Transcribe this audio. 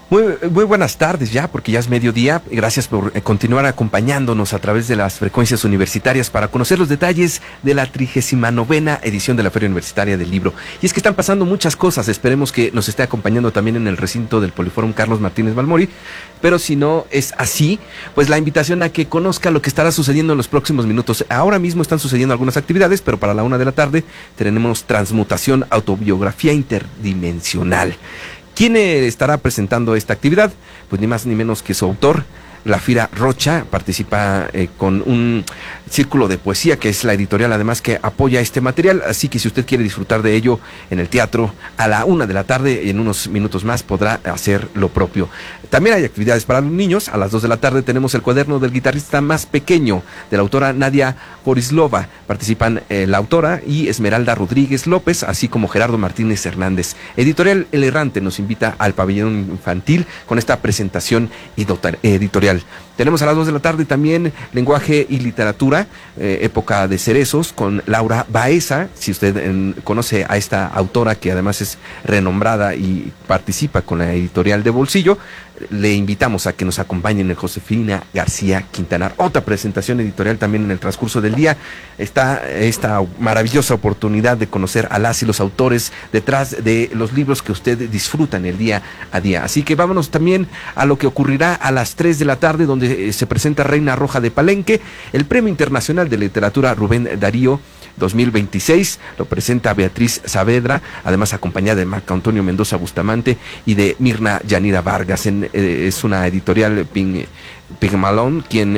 Muy buenas tardes ya, porque ya es mediodía. Gracias por continuar acompañándonos a través de las frecuencias universitarias para conocer los detalles de la 39ª edición de la Feria Universitaria del Libro. Y es que están pasando muchas cosas. Esperemos que nos esté acompañando también en el recinto del Poliforum Carlos Martínez Balmori. Pero si no es así, pues la invitación a que conozca lo que estará sucediendo en los próximos minutos. Ahora mismo están sucediendo algunas actividades, pero para la 1 de la tarde tenemos Transmutación, Autobiografía Interdimensional. ¿Quién estará presentando esta actividad? Pues ni más ni menos que su autor, Glafira Rocha. Participa con un círculo de poesía, que es la editorial además que apoya este material, así que si usted quiere disfrutar de ello en el teatro a la 1 de la tarde, y en unos minutos más podrá hacer lo propio. También hay actividades para los niños. A las 2 de la tarde tenemos el cuaderno del guitarrista más pequeño, de la autora Nadia Borislova. Participan la autora y Esmeralda Rodríguez López, así como Gerardo Martínez Hernández. Editorial El Errante nos invita al pabellón infantil con esta presentación editorial. Tenemos a las 2 de la tarde también Lenguaje y Literatura, Época de Cerezos, con Laura Baeza. Si usted conoce a esta autora, que además es renombrada y participa con la editorial de bolsillo, le invitamos a que nos acompañen en Josefina García Quintanar. Otra presentación editorial también en el transcurso del día. Está esta maravillosa oportunidad de conocer a las y los autores detrás de los libros que usted disfruta en el día a día. Así que vámonos también a lo que ocurrirá a las 3 de la tarde, donde se presenta Reina Roja de Palenque, el Premio Internacional de Literatura Rubén Darío 2026, lo presenta Beatriz Saavedra, además acompañada de Marco Antonio Mendoza Bustamante y de Mirna Yanira Vargas. Es una editorial Pigmalón quien